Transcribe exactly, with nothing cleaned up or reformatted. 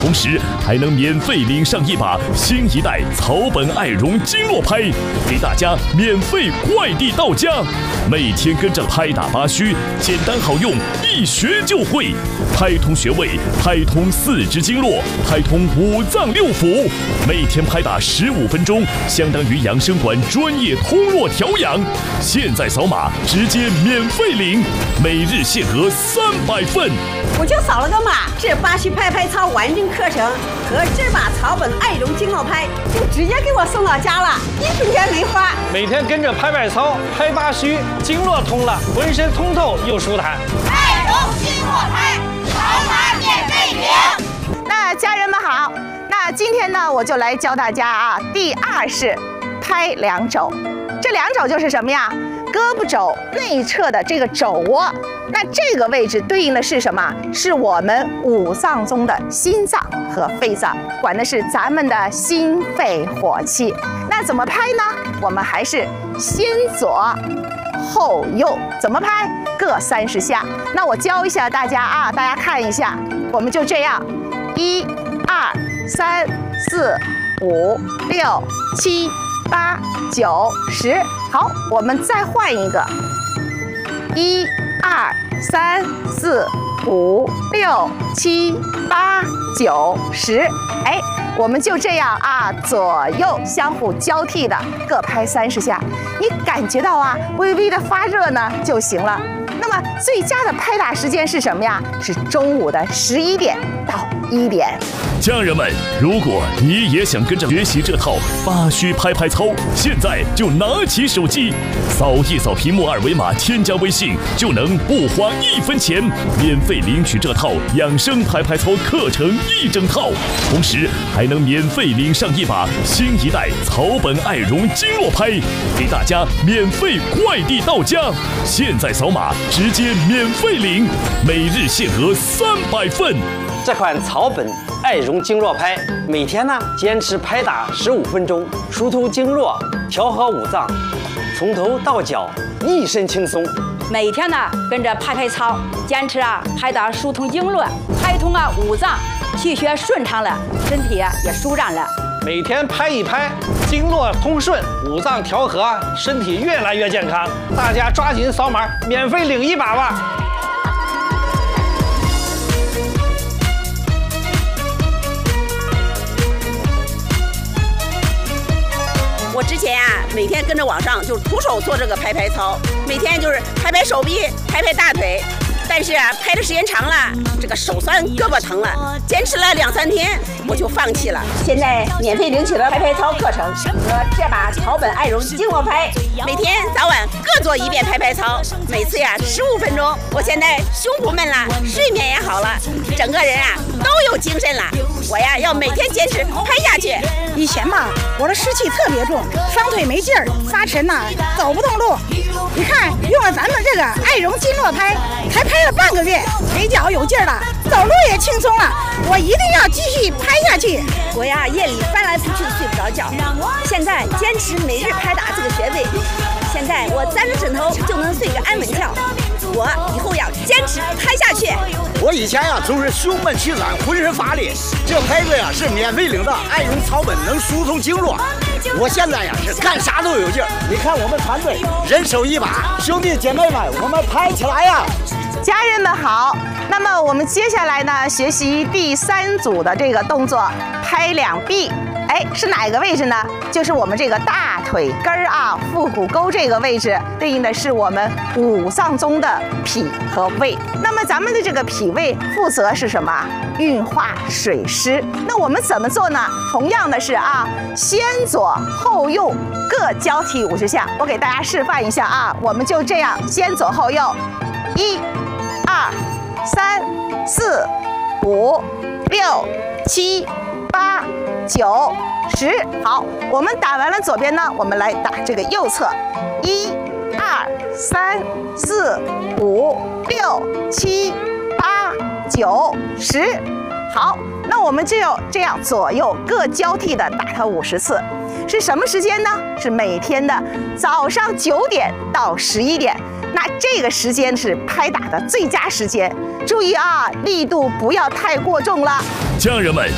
同时还能免费领上一把新一代草本爱绒经络拍，给大家免费快递到家。每天跟着拍打八虚，简单好用，一学就会。拍通穴位，拍通四肢经络，拍通五脏六腑。每天拍打十五分钟，相当于养生馆专业通络调养。现在扫码直接免费领，每日限额三百份。 我就扫了个码，这八虚拍拍操完整课程和这把草本爱绒经络拍就直接给我送到家了，一分钱没花。 每天跟着拍拍操、拍八虚，经络通了，浑身通透又舒坦。 爱绒经络拍，扫码免费领。 那家人们好，那今天呢，我就来教大家啊，第二式拍两肘。这两肘就是什么呀？胳膊肘内侧的这个肘窝。那这个位置对应的是什么？是我们五脏中的心脏和肺脏，管的是咱们的心肺火气。那怎么拍呢？我们还是先左后右，怎么拍？各三十下。那我教一下大家啊，大家看一下，我们就这样，一、二、三、四、五、六、七、八、九、十。好，我们再换一个，一、二、三、四、五、六、七、八、九、十。哎，我们就这样啊，左右相互交替的各拍三十下。你感觉到啊，微微的发热呢就行了。那么最佳的拍打时间是什么呀？是中午的十一点到一点。 家人们，如果你也想跟着学习这套八虚拍拍操，现在就拿起手机，扫一扫屏幕二维码，添加微信，就能不花一分钱，免费领取这套养生拍拍操课程一整套，同时还能免费领上一把新一代草本爱绒经络拍，给大家免费快递到家。现在扫码直接免费领，每日限额三百份。 这款草本爱绒经络拍，每天呢坚持拍打十五分钟，疏通经络，调和五脏，从头到脚一身轻松。 每天呢跟着拍拍操，坚持啊拍打疏通经络，拍通啊五脏，气血顺畅了，身体啊也舒展了。 每天拍一拍，经络通顺，五脏调和，身体越来越健康。大家抓紧扫码，免费领一把吧！ 我之前啊，每天跟着网上就是徒手做这个拍拍操，每天就是拍拍手臂，拍拍大腿。但是啊，拍的时间长了，这个手酸，胳膊疼了，坚持了两三天，我就放弃了。现在免费领取了拍拍操课程和这把草本爱绒经络拍，每天早晚各做一遍拍拍操，每次呀十五分钟。我现在胸脯闷了，睡眠也好了，整个人啊都有精神了。我呀要每天坚持拍下去。 以前嘛，我的湿气特别重，双腿没劲儿，发沉呐，走不动路。你看，用了咱们这个爱绒经络拍，才拍了半个月，腿脚有劲儿了，走路也轻松了。我一定要继续拍下去。 我呀夜里翻来覆去睡不着觉，现在坚持每日拍打这个穴位，现在我沾着枕头就能睡个安稳觉。我以后要坚持拍下去。 我以前呀总是胸闷气喘，浑身乏力，这拍子呀是免费领的，爱绒草本能疏通经络。我现在呀是干啥都有劲儿。你看我们团队人手一把，兄弟姐妹们，我们拍起来呀！ 家人们好，那么我们接下来呢，学习第三组的这个动作，拍两臂。哎，是哪个位置呢？就是我们这个大腿根儿啊，腹股沟这个位置，对应的是我们五脏中的脾和胃。那么咱们的这个脾胃负责是什么？运化水湿。那我们怎么做呢？同样的是啊，先左后右各交替五十下。我给大家示范一下啊，我们就这样，先左后右，一、二、三、四、五、六、七、八、九、十。好，我们打完了左边呢，我们来打这个右侧，一、二、三、四、五、六、七、八、九、十。好，那我们就要这样左右各交替的打它五十次。是什么时间呢？是每天的早上九点到十一点。那这个时间是拍打的最佳时间。注意啊，力度不要太过重了。 家人们，